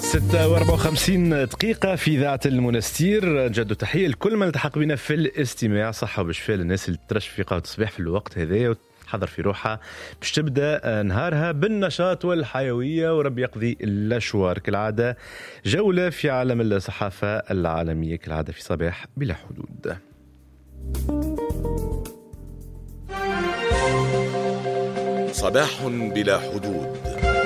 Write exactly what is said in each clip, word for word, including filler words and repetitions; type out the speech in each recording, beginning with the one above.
ستة وأربعة وخمسين دقيقة في إذاعة المنستير. جد تحية لكل من التحق بنا في الاستماع. صحة وبشفاء للناس اللي ترشفقها وتصبح في الوقت هذا وتحضر في روحها باش تبدأ نهارها بالنشاط والحيوية ورب يقضي الأشوار. كالعادة جولة في عالم الصحافة العالمية كالعادة في صباح بلا حدود. صباح بلا حدود.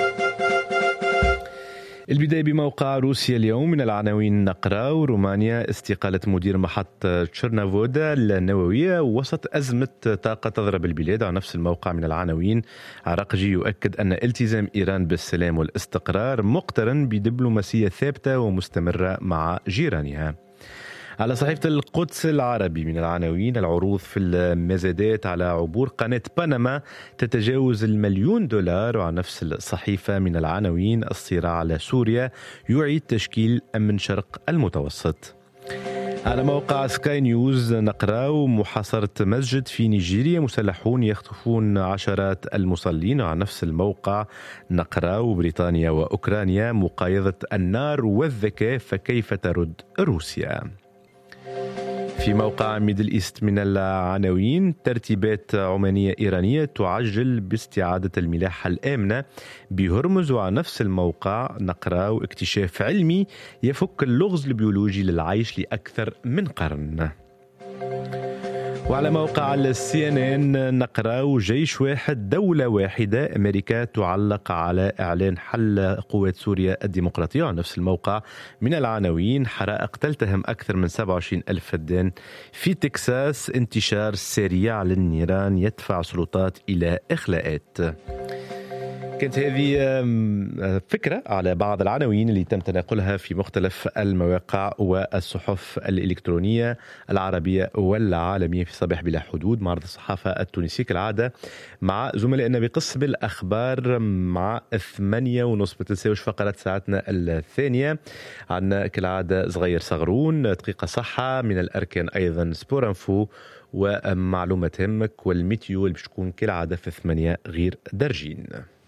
البداية بموقع روسيا اليوم. من العناوين نقرأ: رومانيا استقالة مدير محطة تشيرنوفودا النووية وسط أزمة طاقة تضرب البلاد. على نفس الموقع من العناوين عراقجي يؤكد أن التزام إيران بالسلام والاستقرار مقترن بدبلوماسية ثابتة ومستمرة مع جيرانها. على صحيفة القدس العربي من العناوين: العروض في المزادات على عبور قناة بنما تتجاوز المليون دولار. وعلى نفس الصحيفة من العناوين: الصراع على سوريا يعيد تشكيل أمن شرق المتوسط. على موقع سكاي نيوز نقرأ: محاصرة مسجد في نيجيريا، مسلحون يخطفون عشرات المصلين. وعلى نفس الموقع نقرأ: بريطانيا وأوكرانيا مقايضة النار والذكاء، فكيف ترد روسيا. في موقع ميدل إيست من العناوين: ترتيبات عمانية إيرانية تعجل باستعادة الملاحة الآمنة بهرمز. وعلى نفس الموقع نقرأ: اكتشاف علمي يفك اللغز البيولوجي للعيش لأكثر من قرن. وعلى موقع السي ان ان نقرأ: جيش واحد دولة واحدة، أمريكا تعلق على إعلان حل قوات سوريا الديمقراطية. وعلى نفس الموقع من العناوين: حرائق تلتهم أكثر من سبعة وعشرين ألف فدان في تكساس، انتشار سريع للنيران يدفع سلطات إلى إخلاءات. كانت هذه فكرة على بعض العناوين اللي تم تناقلها في مختلف المواقع والصحف الإلكترونية العربية والعالمية في صباح بلا حدود. معرض الصحافة التونسي كالعادة مع زملائنا بقسم الأخبار مع ثمانية ونصف. بتنساوش فقرات ساعتنا الثانية، عنا كالعادة صغير صغرون، دقيقة صحة، من الأركان أيضا سبور انفو ومعلومة همك، والميتيو اللي بتكون كالعادة في ثمانية غير درجين.